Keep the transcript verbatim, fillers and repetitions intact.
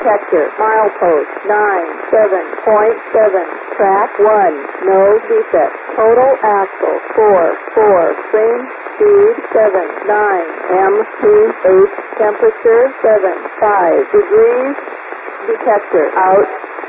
detector. Milepost nine seven point seven. Track one. No defect. Total axle four four. Frame speed seven nine. M P H temperature seven five degrees. Detector out.